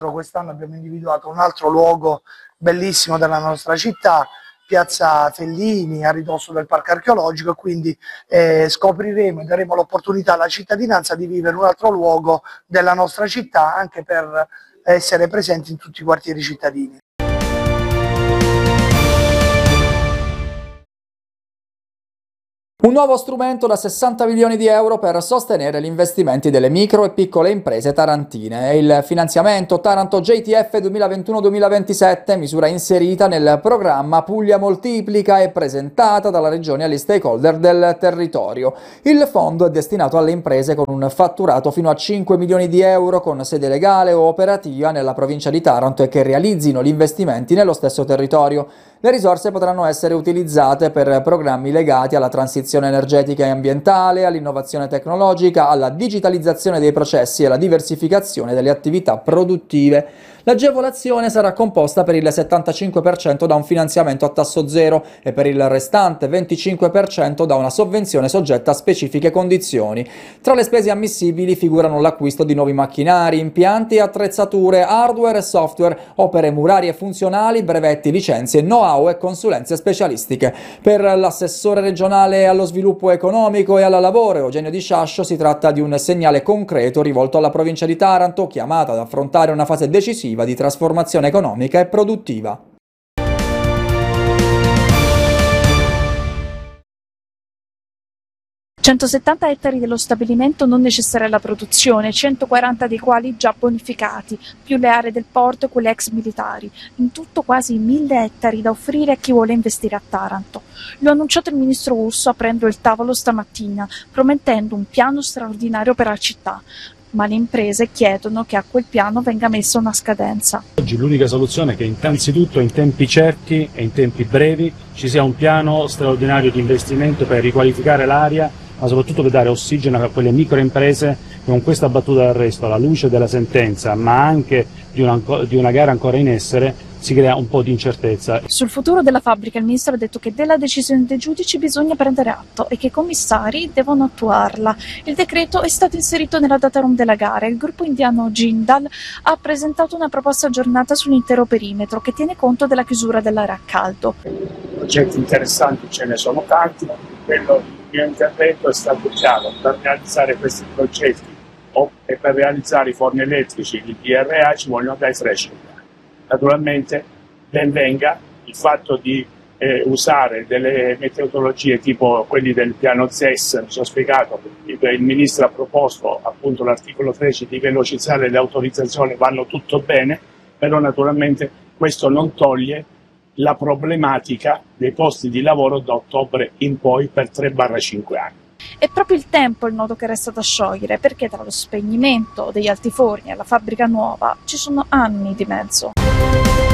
Quest'anno abbiamo individuato un altro luogo bellissimo della nostra città, Piazza Fellini, a ridosso del parco archeologico, e quindi scopriremo e daremo l'opportunità alla cittadinanza di vivere un altro luogo della nostra città, anche per essere presenti in tutti i quartieri cittadini. Un nuovo strumento da 60 milioni di euro per sostenere gli investimenti delle micro e piccole imprese tarantine. È il finanziamento Taranto JTF 2021-2027, misura inserita nel programma Puglia Moltiplica e presentata dalla Regione agli stakeholder del territorio. Il fondo è destinato alle imprese con un fatturato fino a 5 milioni di euro con sede legale o operativa nella provincia di Taranto e che realizzino gli investimenti nello stesso territorio. Le risorse potranno essere utilizzate per programmi legati alla transizione energetica e ambientale, all'innovazione tecnologica, alla digitalizzazione dei processi e alla diversificazione delle attività produttive. L'agevolazione sarà composta per il 75% da un finanziamento a tasso zero e per il restante 25% da una sovvenzione soggetta a specifiche condizioni. Tra le spese ammissibili figurano l'acquisto di nuovi macchinari, impianti e attrezzature, hardware e software, opere murarie funzionali, brevetti, licenze, know-how e consulenze specialistiche. Per l'assessore regionale allo sviluppo economico e al lavoro, Eugenio Di Sciascio, si tratta di un segnale concreto rivolto alla provincia di Taranto, chiamata ad affrontare una fase decisiva di trasformazione economica e produttiva. «170 ettari dello stabilimento non necessari alla produzione, 140 dei quali già bonificati, più le aree del porto e quelle ex militari. In tutto quasi 1000 ettari da offrire a chi vuole investire a Taranto. Lo ha annunciato il ministro Urso aprendo il tavolo stamattina, promettendo un piano straordinario per la città. Ma le imprese chiedono che a quel piano venga messa una scadenza. Oggi l'unica soluzione è che innanzitutto in tempi certi e in tempi brevi ci sia un piano straordinario di investimento per riqualificare l'area, ma soprattutto per dare ossigeno a quelle microimprese che con questa battuta d'arresto, alla luce della sentenza, ma anche di una gara ancora in essere, si crea un po' di incertezza. Sul futuro della fabbrica il ministro ha detto che della decisione dei giudici bisogna prendere atto e che i commissari devono attuarla. Il decreto è stato inserito nella data room della gara e il gruppo indiano Jindal ha presentato una proposta aggiornata sull'intero perimetro che tiene conto della chiusura dell'area a caldo. Progetti interessanti ce ne sono tanti, quello il mio intervento è stato chiaro: per realizzare questi progetti e per realizzare i forni elettrici, il DRA, ci vogliono dai 300 anni. Naturalmente ben venga il fatto di usare delle metodologie tipo quelli del piano ZES, mi sono spiegato, il ministro ha proposto appunto l'articolo 13 di velocizzare le autorizzazioni, vanno tutto bene, però naturalmente questo non toglie la problematica dei posti di lavoro da ottobre in poi per 3-5 anni. È proprio il tempo il nodo che resta da sciogliere, perché tra lo spegnimento degli altiforni e la fabbrica nuova ci sono anni di mezzo.